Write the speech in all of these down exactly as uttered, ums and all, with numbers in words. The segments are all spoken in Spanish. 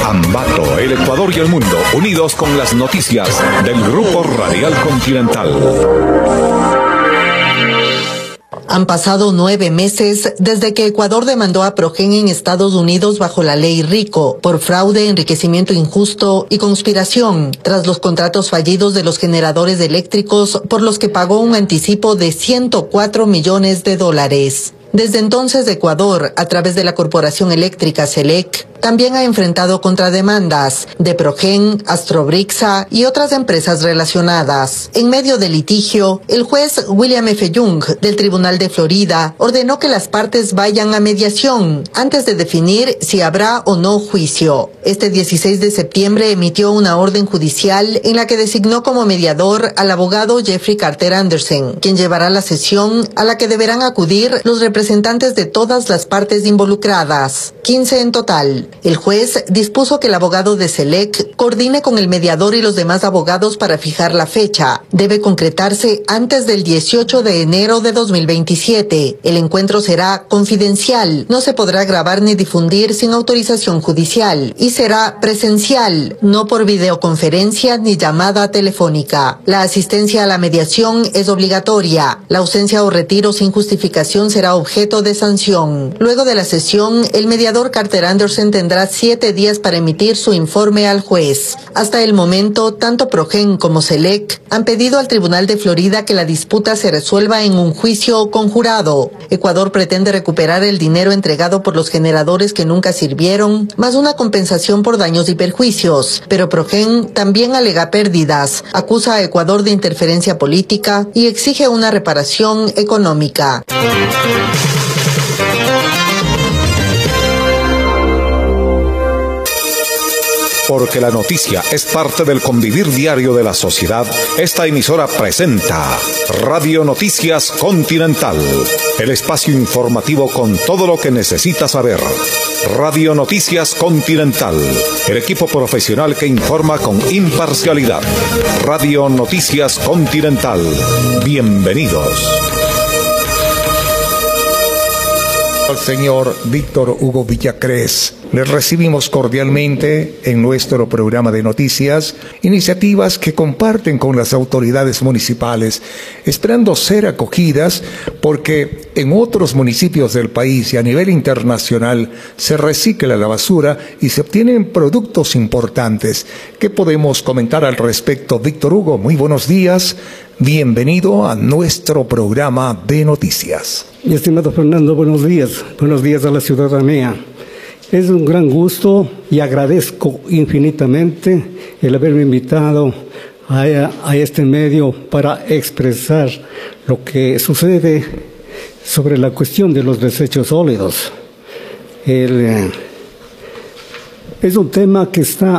Ambato, el Ecuador y el mundo, unidos con las noticias del Grupo Radial Continental. Han pasado nueve meses desde que Ecuador demandó a Progen en Estados Unidos bajo la ley RICO por fraude, enriquecimiento injusto y conspiración, tras los contratos fallidos de los generadores eléctricos por los que pagó un anticipo de ciento cuatro millones de dólares. Desde entonces, Ecuador, a través de la Corporación Eléctrica SELEC, también ha enfrentado contrademandas de Progen, Astrobrixa y otras empresas relacionadas. En medio del litigio, el juez William F. Young del Tribunal de Florida ordenó que las partes vayan a mediación antes de definir si habrá o no juicio. Este dieciséis de septiembre emitió una orden judicial en la que designó como mediador al abogado Jeffrey Carter Anderson, quien llevará la sesión a la que deberán acudir los representantes de todas las partes involucradas, quince en total. El juez dispuso que el abogado de SELEC coordine con el mediador y los demás abogados para fijar la fecha. Debe concretarse antes del dieciocho de enero de dos mil veintisiete. El encuentro será confidencial, no se podrá grabar ni difundir sin autorización judicial y será presencial, no por videoconferencia ni llamada telefónica. La asistencia a la mediación es obligatoria. La ausencia o retiro sin justificación será objeto de sanción. Luego de la sesión, el mediador Carter Anderson tendrá siete días para emitir su informe al juez. Hasta el momento, tanto Progen como SELEC han pedido al Tribunal de Florida que la disputa se resuelva en un juicio conjurado. Ecuador pretende recuperar el dinero entregado por los generadores que nunca sirvieron, más una compensación por daños y perjuicios. Pero Progen también alega pérdidas, acusa a Ecuador de interferencia política y exige una reparación económica. Porque la noticia es parte del convivir diario de la sociedad, esta emisora presenta Radio Noticias Continental, el espacio informativo con todo lo que necesita saber. Radio Noticias Continental, el equipo profesional que informa con imparcialidad. Radio Noticias Continental, bienvenidos. Al señor Víctor Hugo Villacrés. Les recibimos cordialmente en nuestro programa de noticias, iniciativas que comparten con las autoridades municipales, esperando ser acogidas porque en otros municipios del país y a nivel internacional se recicla la basura y se obtienen productos importantes. ¿Qué podemos comentar al respecto, Víctor Hugo? Muy buenos días. Bienvenido a nuestro programa de noticias. Mi estimado Fernando, buenos días. Buenos días a la ciudadanía. Es un gran gusto y agradezco infinitamente el haberme invitado a, a este medio para expresar lo que sucede sobre la cuestión de los desechos sólidos. El, eh, es un tema que está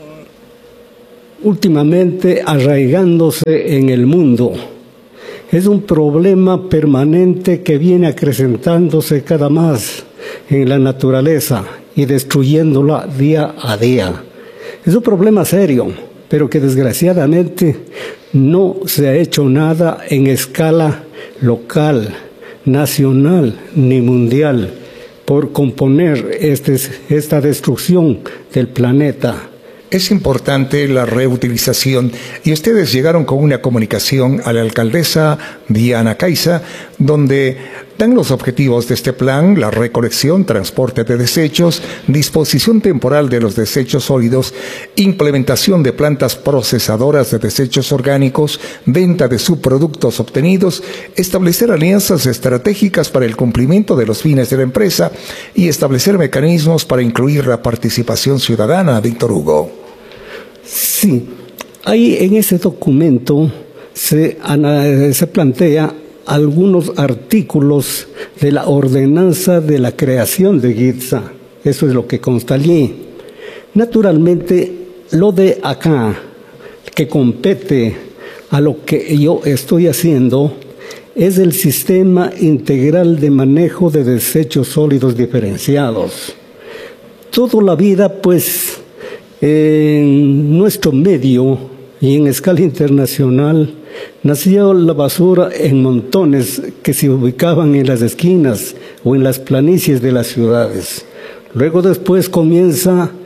últimamente arraigándose en el mundo. Es un problema permanente que viene acrecentándose cada más en la naturaleza y destruyéndola día a día. Es un problema serio, pero que desgraciadamente no se ha hecho nada en escala local, nacional ni mundial por componer este, esta destrucción del planeta. Es importante la reutilización y ustedes llegaron con una comunicación a la alcaldesa Diana Caiza donde dan los objetivos de este plan: la recolección, transporte de desechos, disposición temporal de los desechos sólidos, implementación de plantas procesadoras de desechos orgánicos, venta de subproductos obtenidos, establecer alianzas estratégicas para el cumplimiento de los fines de la empresa y establecer mecanismos para incluir la participación ciudadana. Víctor Hugo. Sí, ahí en ese documento se, se plantea algunos artículos de la ordenanza de la creación de GITSA. Eso es lo que consta allí. Naturalmente, lo de acá, que compete a lo que yo estoy haciendo, es el Sistema Integral de Manejo de Desechos Sólidos Diferenciados. Toda la vida, pues, en nuestro medio y en escala internacional, nació la basura en montones que se ubicaban en las esquinas o en las planicies de las ciudades. Luego después comienza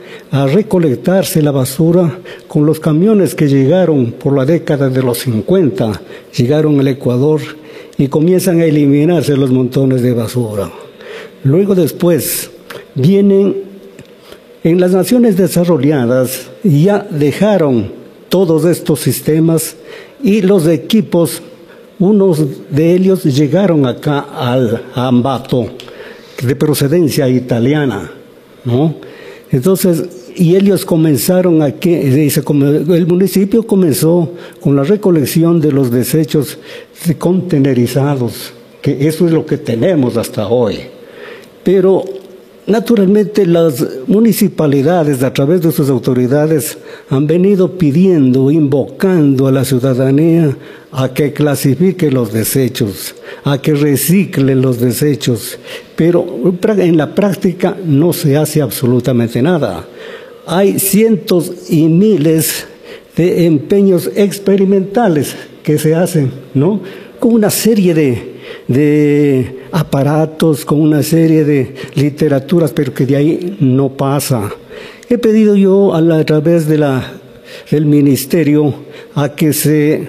a recolectarse la basura con los camiones que llegaron por la década de los cincuenta, llegaron al Ecuador y comienzan a eliminarse los montones de basura. Luego después vienen en las naciones desarrolladas, ya dejaron todos estos sistemas y los equipos, unos de ellos llegaron acá al a Ambato, de procedencia italiana, ¿no? Entonces, y ellos comenzaron aquí, el municipio comenzó con la recolección de los desechos contenerizados, que eso es lo que tenemos hasta hoy. Pero naturalmente las municipalidades, a través de sus autoridades, han venido pidiendo, invocando a la ciudadanía a que clasifique los desechos, a que recicle los desechos, pero en la práctica no se hace absolutamente nada. Hay cientos y miles de empeños experimentales que se hacen, ¿no? Con una serie de, de aparatos, con una serie de literaturas, pero que de ahí no pasa. He pedido yo a, la, a través de la, del ministerio a que se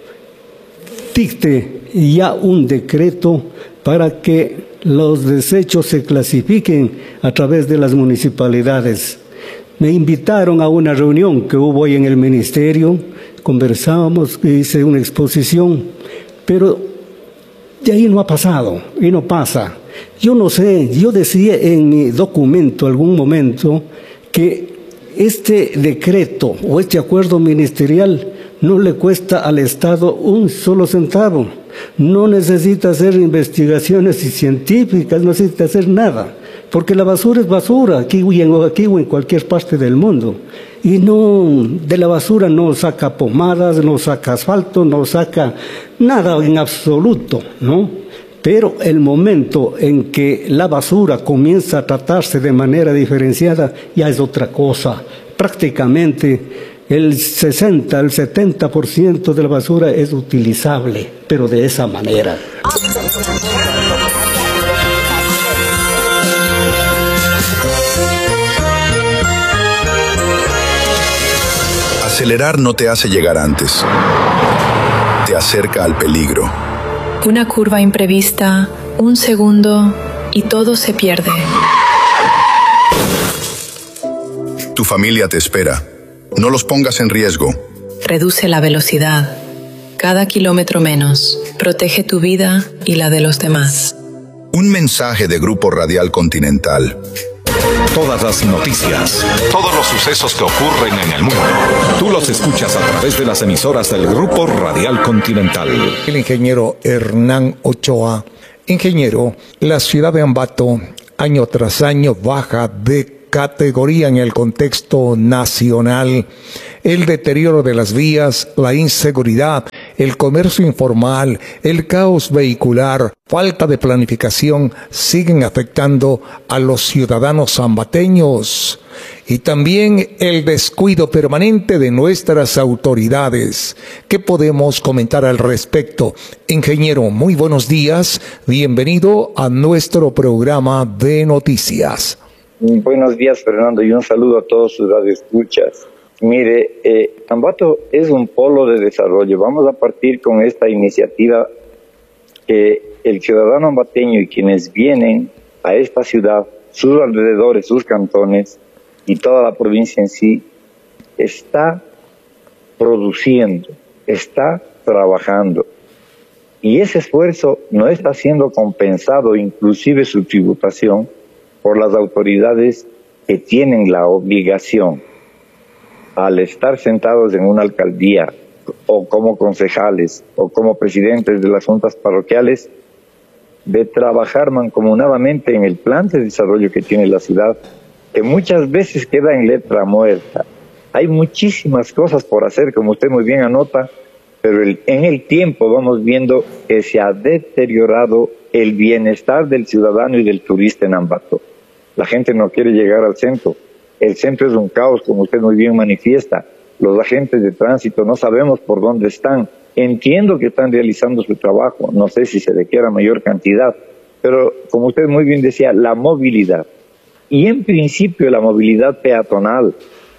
dicte ya un decreto para que los desechos se clasifiquen a través de las municipalidades. Me invitaron a una reunión que hubo hoy en el ministerio, conversábamos, hice una exposición, pero de ahí no ha pasado y no pasa. Yo no sé, yo decía en mi documento algún momento que este decreto o este acuerdo ministerial no le cuesta al Estado un solo centavo. No necesita hacer investigaciones científicas, no necesita hacer nada, porque la basura es basura, aquí o en, aquí o en cualquier parte del mundo. Y no, de la basura no saca pomadas, no saca asfalto, no saca nada en absoluto, ¿no? Pero el momento en que la basura comienza a tratarse de manera diferenciada, ya es otra cosa. Prácticamente el sesenta, el setenta por ciento de la basura es utilizable, pero de esa manera. Acelerar no te hace llegar antes, te acerca al peligro. Una curva imprevista, un segundo y todo se pierde. Tu familia te espera. No los pongas en riesgo. Reduce la velocidad. Cada kilómetro menos. Protege tu vida y la de los demás. Un mensaje de Grupo Radial Continental. Todas las noticias, todos los sucesos que ocurren en el mundo, tú los escuchas a través de las emisoras del Grupo Radial Continental. El ingeniero Hernán Ochoa. Ingeniero, la ciudad de Ambato, año tras año, baja de categoría en el contexto nacional. El deterioro de las vías, la inseguridad, el comercio informal, el caos vehicular, falta de planificación siguen afectando a los ciudadanos ambateños. Y también el descuido permanente de nuestras autoridades. ¿Qué podemos comentar al respecto? Ingeniero, muy buenos días. Bienvenido a nuestro programa de noticias. Buenos días, Fernando, y un saludo a todos sus radioescuchas. Mire, eh, Ambato es un polo de desarrollo. Vamos a partir con esta iniciativa que el ciudadano ambateño y quienes vienen a esta ciudad, sus alrededores, sus cantones y toda la provincia en sí, está produciendo, está trabajando. Y ese esfuerzo no está siendo compensado, inclusive su tributación, por las autoridades que tienen la obligación, al estar sentados en una alcaldía, o como concejales, o como presidentes de las juntas parroquiales, de trabajar mancomunadamente en el plan de desarrollo que tiene la ciudad, que muchas veces queda en letra muerta. Hay muchísimas cosas por hacer, como usted muy bien anota, pero el, en el tiempo vamos viendo que se ha deteriorado el bienestar del ciudadano y del turista en Ambato. La gente no quiere llegar al centro. El centro es un caos, como usted muy bien manifiesta. Los agentes de tránsito no sabemos por dónde están. Entiendo que están realizando su trabajo. No sé si se requiera mayor cantidad. Pero, como usted muy bien decía, la movilidad. Y en principio la movilidad peatonal,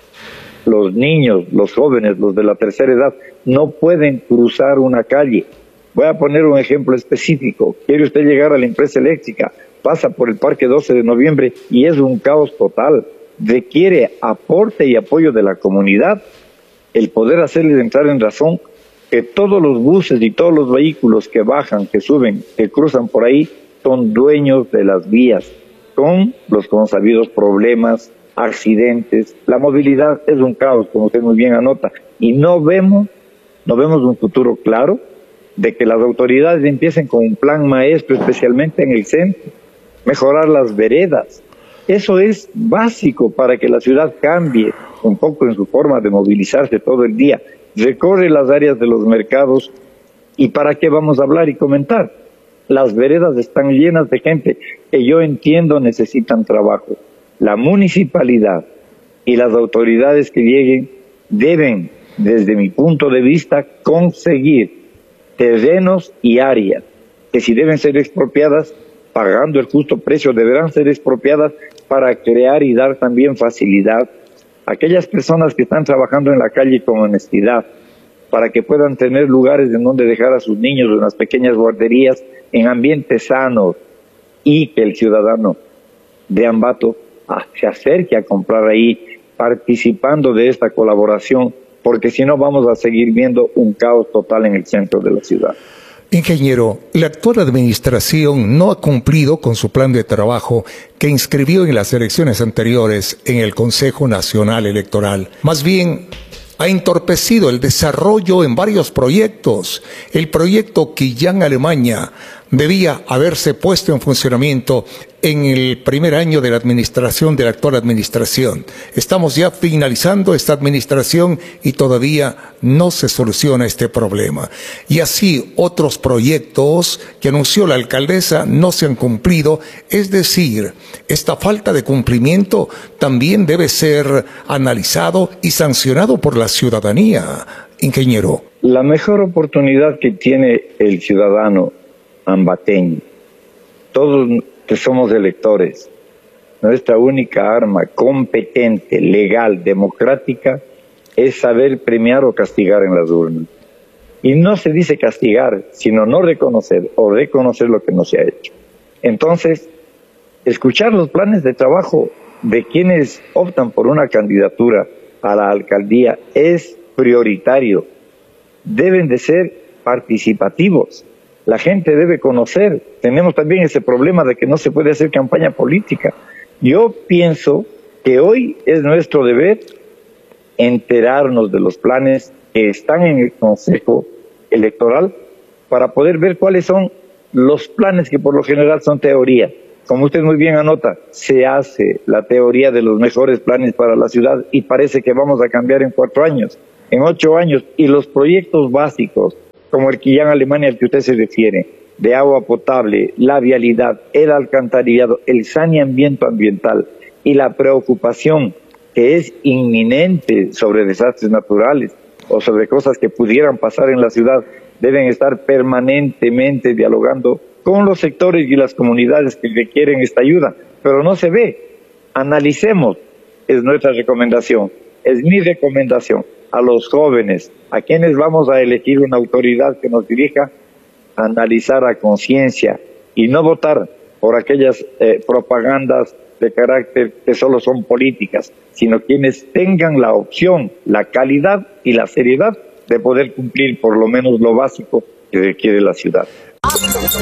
los niños, los jóvenes, los de la tercera edad, no pueden cruzar una calle. Voy a poner un ejemplo específico. Quiere usted llegar a la empresa eléctrica, pasa por el Parque doce de noviembre y es un caos total. Requiere aporte y apoyo de la comunidad, el poder hacerles entrar en razón que todos los buses y todos los vehículos que bajan, que suben, que cruzan por ahí, son dueños de las vías, con los consabidos problemas, accidentes. La movilidad es un caos, como usted muy bien anota, y no vemos, no vemos un futuro claro de que las autoridades empiecen con un plan maestro, especialmente en el centro, mejorar las veredas. Eso es básico para que la ciudad cambie un poco en su forma de movilizarse todo el día. Recorre las áreas de los mercados y ¿para qué vamos a hablar y comentar? Las veredas están llenas de gente que yo entiendo necesitan trabajo. La municipalidad y las autoridades que lleguen deben, desde mi punto de vista, conseguir terrenos y áreas que si deben ser expropiadas, pagando el justo precio, deberán ser expropiadas para crear y dar también facilidad a aquellas personas que están trabajando en la calle con honestidad, para que puedan tener lugares en donde dejar a sus niños en las pequeñas guarderías, en ambientes sanos, y que el ciudadano de Ambato se acerque a comprar ahí, participando de esta colaboración, porque si no vamos a seguir viendo un caos total en el centro de la ciudad. Ingeniero, la actual administración no ha cumplido con su plan de trabajo que inscribió en las elecciones anteriores en el Consejo Nacional Electoral. Más bien, ha entorpecido el desarrollo en varios proyectos. El proyecto Quillán-Alemania debía haberse puesto en funcionamiento en el primer año de la administración de la actual administración. Estamos ya finalizando esta administración y todavía no se soluciona este problema. Y así otros proyectos que anunció la alcaldesa no se han cumplido. Es decir, esta falta de cumplimiento también debe ser analizado y sancionado por la ciudadanía, ingeniero. La mejor oportunidad que tiene el ciudadano ambateño, todos que somos electores, nuestra única arma competente, legal, democrática, es saber premiar o castigar en las urnas. Y no se dice castigar, sino no reconocer o reconocer lo que no se ha hecho. Entonces, escuchar los planes de trabajo de quienes optan por una candidatura a la alcaldía es prioritario. Deben de ser participativos. La gente debe conocer. Tenemos también ese problema de que no se puede hacer campaña política. Yo pienso que hoy es nuestro deber enterarnos de los planes que están en el Consejo Electoral para poder ver cuáles son los planes que por lo general son teoría. Como usted muy bien anota, se hace la teoría de los mejores planes para la ciudad y parece que vamos a cambiar en cuatro años, en ocho años, y los proyectos básicos, como el Quillán-Alemania al que usted se refiere, de agua potable, la vialidad, el alcantarillado, el saneamiento ambiental y la preocupación que es inminente sobre desastres naturales o sobre cosas que pudieran pasar en la ciudad, deben estar permanentemente dialogando con los sectores y las comunidades que requieren esta ayuda, pero no se ve. Analicemos, es nuestra recomendación, es mi recomendación a los jóvenes, a quienes vamos a elegir una autoridad que nos dirija, a analizar a conciencia y no votar por aquellas eh, propagandas de carácter que solo son políticas, sino quienes tengan la opción, la calidad y la seriedad de poder cumplir por lo menos lo básico que requiere la ciudad.